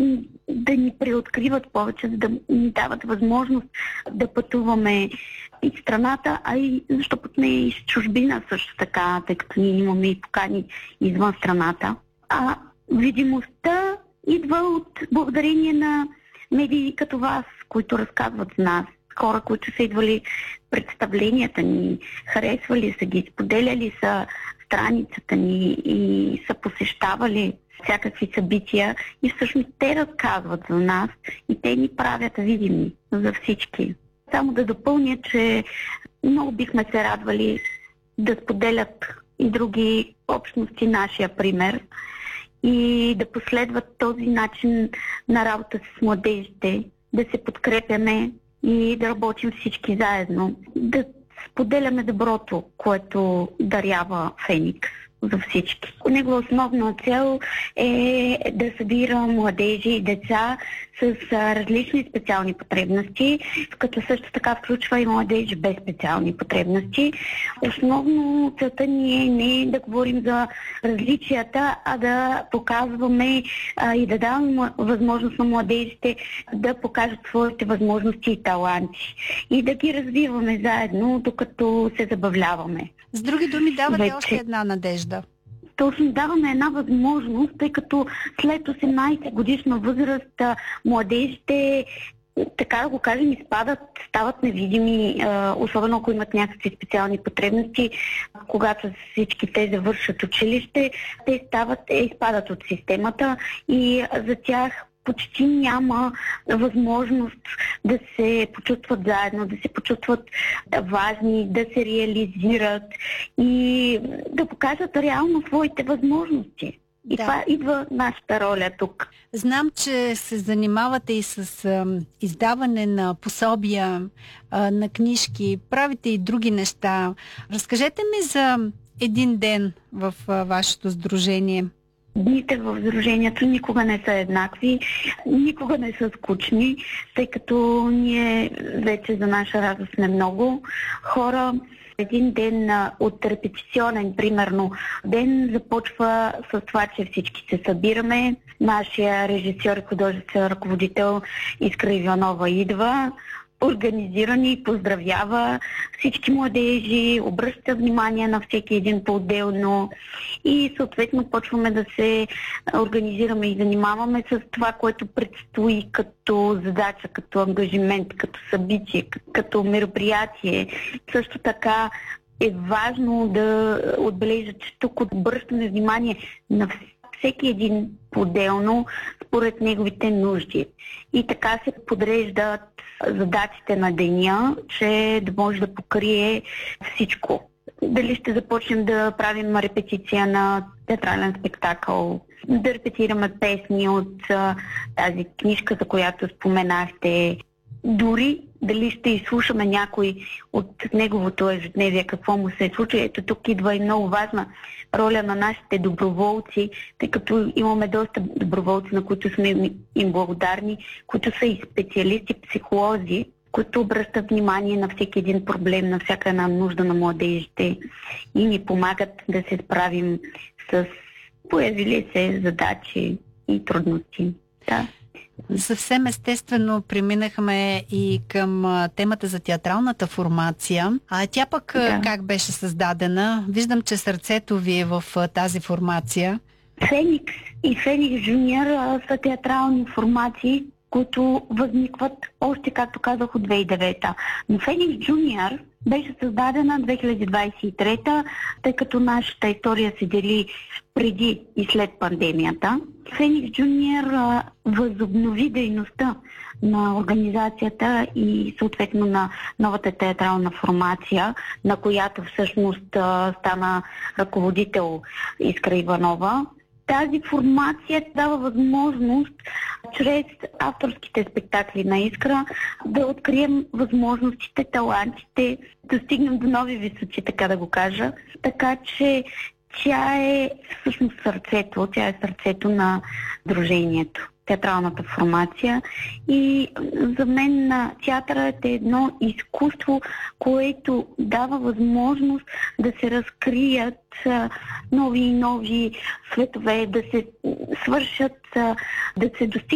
да ни преоткриват повече, да ни дават възможност да пътуваме и в страната, а и защо пък не и в чужбина също така, тъй като ние имаме и покани извън страната. А видимостта идва от благодарение на медии като вас, които разказват за нас. Хора, които са идвали представленията ни, харесвали са ги, споделяли са страницата ни и са посещавали всякакви събития и всъщност те разказват за нас и те ни правят видими за всички. Само да допълня, че много бихме се радвали да споделят и други общности нашия пример и да последват този начин на работа с младежите, да се подкрепяме и да работим всички заедно, да споделяме доброто, което дарява Феникс за всички. Негова основна цел е да събира младежи и деца с различни специални потребности, като също така включва и младежи без специални потребности. Основно целта ни е не да говорим за различията, а да показваме и да даваме възможност на младежите да покажат своите възможности и таланти и да ги развиваме заедно, докато се забавляваме. С други думи, давате още една надежда. Точно даваме една възможност, тъй като след 18 годишна възраст младежите, така да го кажем, изпадат, стават невидими, особено ако имат някакви специални потребности. Когато всички те завършат училище, те изпадат от системата и за тях почти няма възможност да се почувстват заедно, да се почувстват важни, да се реализират и да покажат реално своите възможности. И това идва нашата роля тук. Знам, че се занимавате и с издаване на пособия, на книжки, правите и други неща. Разкажете ми за един ден в вашето сдружение. Дните в сдружението никога не са еднакви, никога не са скучни, тъй като ние вече за наша радост сме много хора. Един ден от репетиционен, примерно, ден започва с това, че всички се събираме. Нашия режисьор и художествен ръководител Искра Иванова идва, организира ни, поздравява всички младежи, обръща внимание на всеки един по-отделно и съответно почваме да се организираме и занимаваме с това, което предстои като задача, като ангажимент, като събитие, като мероприятие. Също така е важно да отбележа, че тук обръщаме внимание на всеки един по-отделно според неговите нужди. И така се подреждат задачите на деня, че да може да покрие всичко. Дали ще започнем да правим репетиция на театрален спектакъл, да репетираме песни от тази книжка, за която споменахте, дори дали ще изслушаме някой от неговото ежедневие, какво му се случи. Ето тук идва и много важна роля на нашите доброволци, тъй като имаме доста доброволци, на които сме им благодарни, които са и специалисти, психолози, които обръщат внимание на всеки един проблем, на всяка една нужда на младежите и ни помагат да се справим с появили се задачи и трудности. Да. Съвсем естествено преминахме и към темата за театралната формация. А тя пък как беше създадена? Виждам, че сърцето ви е в тази формация. Феникс и Феникс Джуниор са театрални формации, които възникват още, както казах, от 2009. Но Феникс Джуниор беше създадена 2023, тъй като нашата история се дели преди и след пандемията. Феникс Джуниор възобнови дейността на организацията и съответно на новата театрална формация, на която всъщност стана ръководител Искра Иванова. Тази формация дава възможност чрез авторските спектакли на Искра да открием възможностите, талантите, да стигнем до нови висоти, така да го кажа. Така че тя е всъщност сърцето на дружението, театралната формация. И за мен театърът е едно изкуство, което дава възможност да се разкрият нови и нови светове, да се свършат, да се достигнат